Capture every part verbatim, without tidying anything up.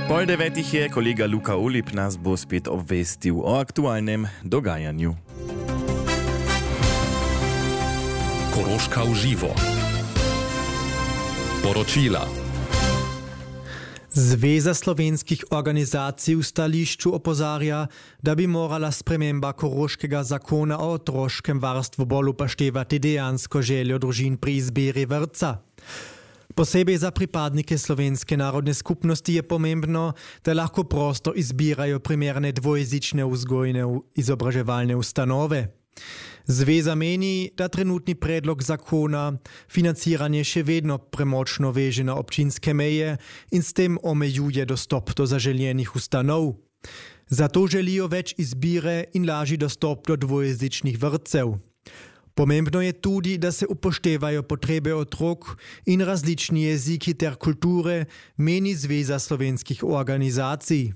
Pol devetih je kolega Luka Olip nas bo spet obvestil o aktualnem dogajanju. Koroška v živo. Poročila. Zveza slovenskih organizacij v stališču opozarja, da bi morala sprememba koroškega zakona o otroškem varstvu bolj upoštevati dejansko željo družin pri izbiri vrtca. Posebej za pripadnike slovenske narodne skupnosti je pomembno, da lahko prosto izbirajo primerne dvojezične vzgojne izobraževalne ustanove. Zveza meni, da trenutni predlog zakona financiranje še vedno premočno veže na občinske meje in s tem omejuje dostop do zaželjenih ustanov. Zato želijo več izbire in lažji dostop do dvojezičnih vrtcev. Pomembno je tudi, da se upoštevajo potrebe otrok in različni jeziki ter kulture, meni Zveza slovenskih organizacij.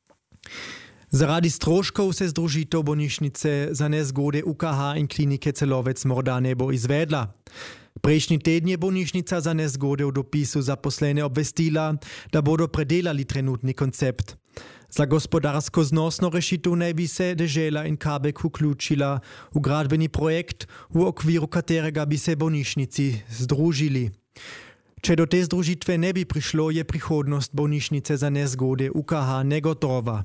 Zaradi stroškov se združitev bolnišnice za nezgode U K H in klinike Celovec morda ne bo izvedla. Prejšnji teden je bolnišnica za nezgode v dopisu zaposlene obvestila, da bodo predelali trenutni koncept. Za gospodarsko znosno rešitev naj bi se dežela in Kabek vključila v gradbeni projekt, v okviru katerega bi se bolnišnici združili. Če do te združitve ne bi prišlo, je prihodnost bolnišnice za nezgode U K H negotova.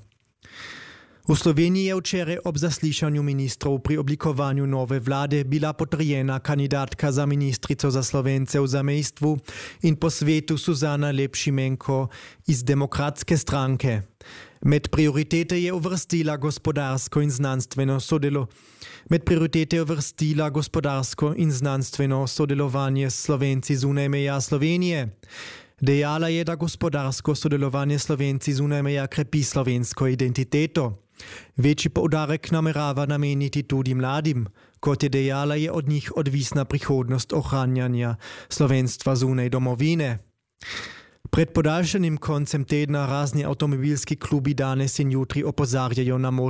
V Sloveniji je včeraj ob zaslišanju ministrov pri oblikovanju nove vlade bila potrjena kandidatka za ministrico za Slovence v zamejstvu in po svetu Suzana Lep Šimenko iz Demokratske stranke. Med prioritete je uvrstila gospodarsko in znanstveno sodelo. Med prioritete je uvrstila gospodarsko in znanstveno sodelovanje s Slovenci zunaj meja Slovenije. Dejala je, da gospodarsko sodelovanje Slovenci zunaj meja krepi slovensko identiteto. Večji poudarek namerava nameniti tudi mladim. Kot je dejala, je od njih odvisna prihodnost ohranjanja slovenstva zunaj domovine. Pred podaljšanim koncem tedna razni avtomobilski klubi danes in jutri opozarjajo na možnost